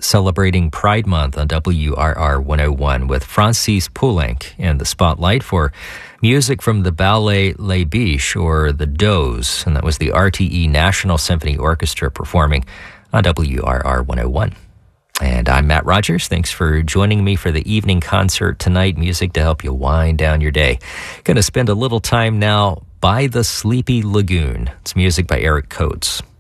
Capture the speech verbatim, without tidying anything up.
celebrating Pride Month on W R R one oh one with Francis Poulenc in the spotlight for music from the Ballet Les Biches, or the Does, and that was the R T E National Symphony Orchestra performing on W R R one oh one. And I'm Matt Rogers. Thanks for joining me for the evening concert tonight. Music to help you wind down your day. Going to spend a little time now by the Sleepy Lagoon. It's music by Eric Coates.